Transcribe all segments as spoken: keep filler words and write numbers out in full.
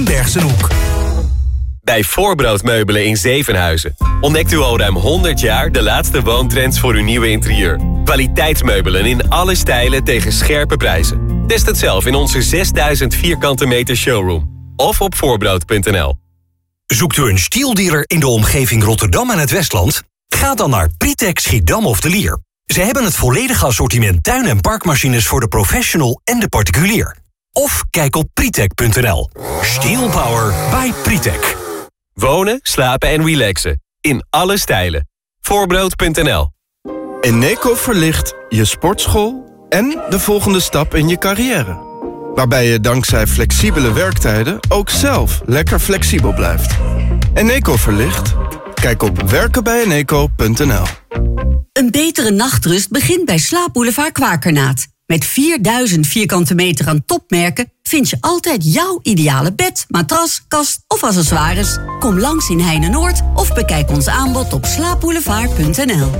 Bergsenhoek. Bij Voorbroodmeubelen in Zevenhuizen ontdekt u al ruim honderd jaar de laatste woontrends voor uw nieuwe interieur. Kwaliteitsmeubelen in alle stijlen tegen scherpe prijzen. Test het zelf in onze zesduizend vierkante meter showroom. Of op voorbrood punt n l. Zoekt u een stieldealer in de omgeving Rotterdam en het Westland? Ga dan naar Pritek Schiedam of de Lier. Ze hebben het volledige assortiment tuin- en parkmachines voor de professional en de particulier. Of kijk op pritek punt n l. Steel Power by Pritek. Wonen, slapen en relaxen. In alle stijlen. voorbrood punt n l. Eneco verlicht je sportschool en de volgende stap in je carrière. Waarbij je dankzij flexibele werktijden ook zelf lekker flexibel blijft. Eneco verlicht? Kijk op werken bij eneco punt n l. Een betere nachtrust begint bij Slaapboulevard Kwakernaat. Met vierduizend vierkante meter aan topmerken vind je altijd jouw ideale bed, matras, kast of accessoires. Kom langs in Heine-Noord of bekijk ons aanbod op slaapboulevard punt n l.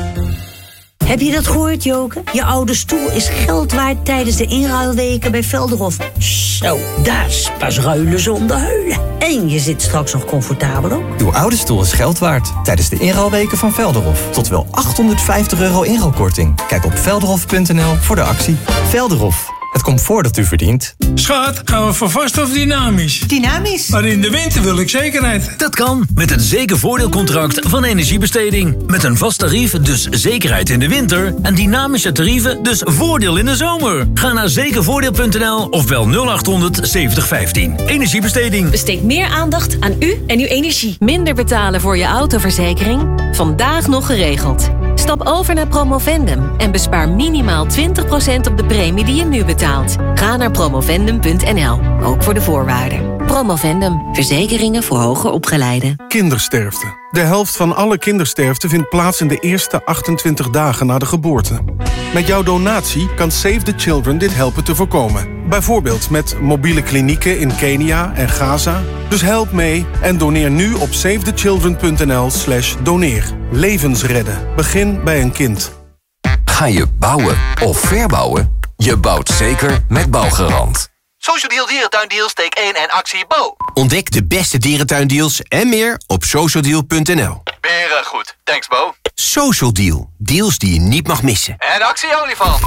Heb je dat gehoord, Joke? Je oude stoel is geld waard tijdens de inruilweken bij Velderhof. Zo, dat is pas ruilen zonder huilen. En je zit straks nog comfortabel ook. Uw oude stoel is geld waard tijdens de inruilweken van Velderhof. Tot wel achthonderdvijftig euro inruilkorting. Kijk op velderhof punt n l voor de actie. Velderhof, het comfort dat u verdient. Schat, gaan we voor vast of dynamisch? Dynamisch. Maar in de winter wil ik zekerheid. Dat kan met het zekervoordeelcontract van Energiebesteding. Met een vast tarief, dus zekerheid in de winter. En dynamische tarieven, dus voordeel in de zomer. Ga naar zekervoordeel punt n l of bel nul achthonderd zeventig vijftien. Energiebesteding. Besteed meer aandacht aan u en uw energie. Minder betalen voor je autoverzekering? Vandaag nog geregeld. Stap over naar Promovendum en bespaar minimaal twintig procent op de premie die je nu betaalt. Ga naar promovendum punt n l, ook voor de voorwaarden. Promovendum, verzekeringen voor hoger opgeleiden. Kindersterfte. De helft van alle kindersterfte vindt plaats in de eerste achtentwintig dagen na de geboorte. Met jouw donatie kan Save the Children dit helpen te voorkomen. Bijvoorbeeld met mobiele klinieken in Kenia en Gaza. Dus help mee en doneer nu op savethechildren punt n l slash doneer. Levens redden. Begin bij een kind. Ga je bouwen of verbouwen? Je bouwt zeker met Bouwgarant. Social Deal Dierentuindeals, take één en actie Bo. Ontdek de beste dierentuindeals en meer op social deal punt n l. Beren goed, thanks Bo. Social Deal, deals die je niet mag missen. En actie Olifant.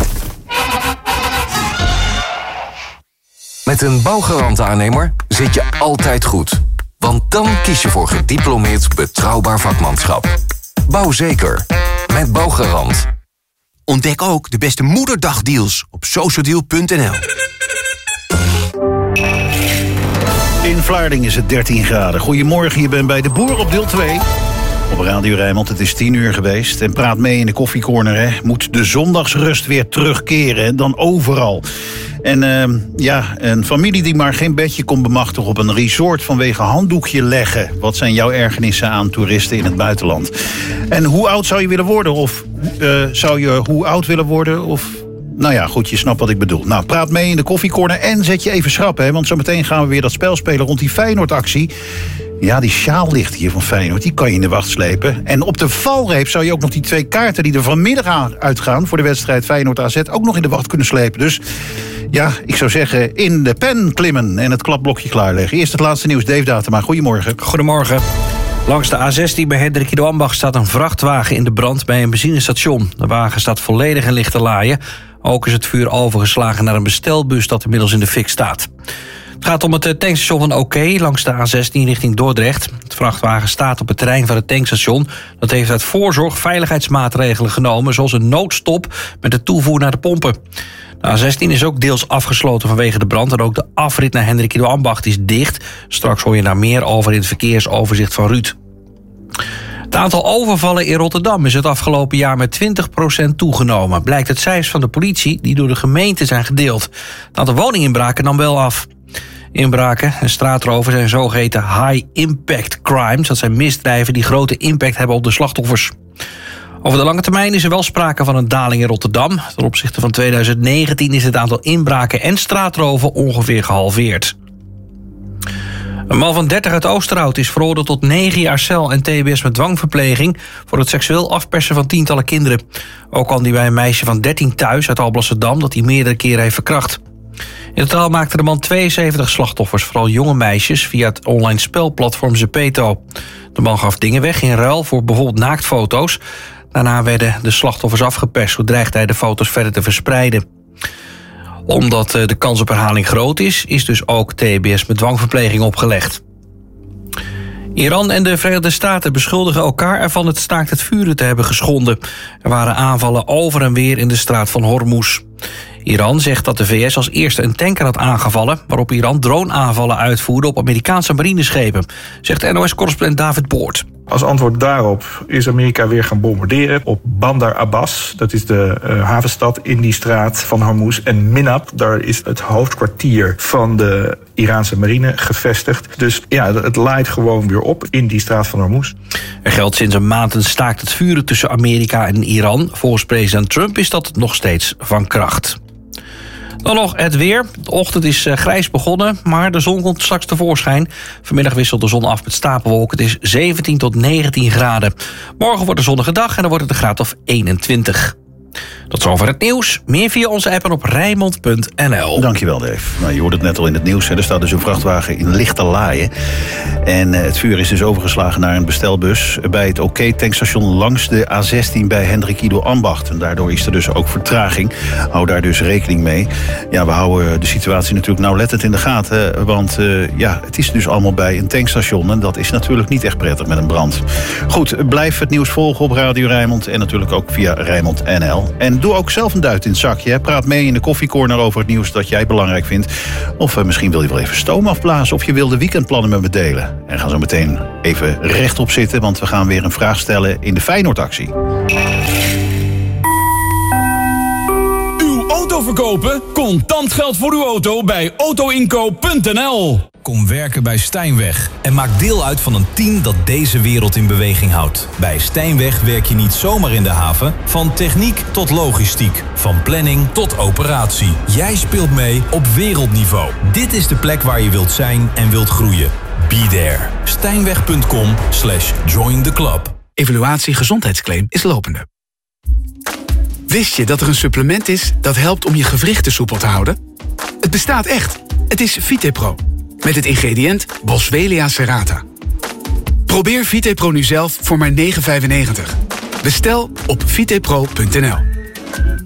Met een Bouwgarant-aannemer zit je altijd goed. Want dan kies je voor gediplomeerd betrouwbaar vakmanschap. Bouw zeker met Bouwgarant. Ontdek ook de beste moederdagdeals op social deal punt n l. In Vlaardingen is het dertien graden. Goedemorgen, je bent bij De Boer op deel twee. Op Radio Rijnmond, het is tien uur geweest. En praat mee in de koffiecorner, hè. Moet de zondagsrust weer terugkeren, en dan overal. En uh, ja, een familie die maar geen bedje kon bemachtigen op een resort vanwege handdoekje leggen. Wat zijn jouw ergernissen aan toeristen in het buitenland? En hoe oud zou je willen worden? Of uh, zou je hoe oud willen worden? Of... Nou ja, goed, je snapt wat ik bedoel. Nou, praat mee in de koffiecorner en zet je even schrap, hè. Want zometeen gaan we weer dat spel spelen rond die Feyenoord-actie. Ja, die sjaal ligt hier van Feyenoord, die kan je in de wacht slepen. En op de valreep zou je ook nog die twee kaarten die er vanmiddag uitgaan voor de wedstrijd Feyenoord-A Z ook nog in de wacht kunnen slepen. Dus ja, ik zou zeggen, in de pen klimmen en het klapblokje klaarleggen. Eerst het laatste nieuws, Dave Datema. Goedemorgen. Goedemorgen. Langs de A zestien bij Hendrik de Ambach staat een vrachtwagen in de brand bij een benzinestation. De wagen staat volledig in lichte laaien. Ook is het vuur overgeslagen naar een bestelbus dat inmiddels in de fik staat. Het gaat om het tankstation van OK langs de A zestien richting Dordrecht. Het vrachtwagen staat op het terrein van het tankstation. Dat heeft uit voorzorg veiligheidsmaatregelen genomen, zoals een noodstop met de toevoer naar de pompen. De A zestien is ook deels afgesloten vanwege de brand en ook de afrit naar Hendrik de Ambacht is dicht. Straks hoor je daar meer over in het verkeersoverzicht van Ruud. Het aantal overvallen in Rotterdam is het afgelopen jaar met twintig procent toegenomen. Blijkt uit cijfers van de politie die door de gemeente zijn gedeeld. Het aantal woninginbraken nam wel af. Inbraken en straatrovers zijn zogeheten high-impact crimes. Dat zijn misdrijven die grote impact hebben op de slachtoffers. Over de lange termijn is er wel sprake van een daling in Rotterdam. Ten opzichte van tweeduizend negentien is het aantal inbraken en straatroven ongeveer gehalveerd. Een man van dertig uit Oosterhout is veroordeeld tot negen jaar cel en T B S met dwangverpleging voor het seksueel afpersen van tientallen kinderen. Ook kwam hij bij een meisje van dertien thuis uit Alblasserdam dat hij meerdere keren heeft verkracht. In totaal maakte de man tweeënzeventig slachtoffers, vooral jonge meisjes, via het online spelplatform Zepeto. De man gaf dingen weg in ruil voor bijvoorbeeld naaktfoto's. Daarna werden de slachtoffers afgeperst, zo dreigde hij de foto's verder te verspreiden. Omdat de kans op herhaling groot is, is dus ook T B S met dwangverpleging opgelegd. Iran en de Verenigde Staten beschuldigen elkaar ervan het staakt het vuren te hebben geschonden. Er waren aanvallen over en weer in de straat van Hormuz. Iran zegt dat de V S als eerste een tanker had aangevallen, waarop Iran droneaanvallen uitvoerde op Amerikaanse marineschepen, zegt N O S-correspondent David Boort. Als antwoord daarop is Amerika weer gaan bombarderen op Bandar Abbas. Dat is de uh, havenstad in die straat van Hormuz. En Minab, daar is het hoofdkwartier van de Iraanse marine gevestigd. Dus ja, het laait gewoon weer op in die straat van Hormuz. Er geldt sinds een maand een staakt het vuren tussen Amerika en Iran. Volgens president Trump is dat nog steeds van kracht. Dan nog het weer. De ochtend is grijs begonnen, maar de zon komt straks tevoorschijn. Vanmiddag wisselt de zon af met stapelwolken. Het is zeventien tot negentien graden. Morgen wordt een zonnige dag en dan wordt het een graad of eenentwintig. Tot zover het nieuws. Meer via onze app en op Rijnmond punt n l. Dankjewel, Dave. Nou, je hoorde het net al in het nieuws. Hè. Er staat dus een vrachtwagen in lichte laaien. En uh, het vuur is dus overgeslagen naar een bestelbus bij het OK-tankstation langs de A zestien bij Hendrik Ido Ambacht. En daardoor is er dus ook vertraging. Hou daar dus rekening mee. Ja, we houden de situatie natuurlijk nauwlettend in de gaten. Want uh, ja, het is dus allemaal bij een tankstation. En dat is natuurlijk niet echt prettig met een brand. Goed, blijf het nieuws volgen op Radio Rijnmond. En natuurlijk ook via Rijnmond punt n l. En doe ook zelf een duit in het zakje. Praat mee in de koffiecorner over het nieuws dat jij belangrijk vindt. Of uh, misschien wil je wel even stoom afblazen. Of je wil de weekendplannen met me delen. En ga zo meteen even rechtop zitten. Want we gaan weer een vraag stellen in de Feyenoordactie. Uw auto verkopen? Contant geld voor uw auto bij auto inkoop punt n l. Kom werken bij Stijnweg en maak deel uit van een team dat deze wereld in beweging houdt. Bij Stijnweg werk je niet zomaar in de haven, van techniek tot logistiek, van planning tot operatie. Jij speelt mee op wereldniveau. Dit is de plek waar je wilt zijn en wilt groeien. Be there. Stijnweg punt com slash join the club. Evaluatie gezondheidsclaim is lopende. Wist je dat er een supplement is dat helpt om je gewrichten soepel te houden? Het bestaat echt. Het is Vitepro. Met het ingrediënt Boswellia serrata. Probeer Vitepro nu zelf voor maar negen vijfennegentig. Bestel op vitepro punt n l.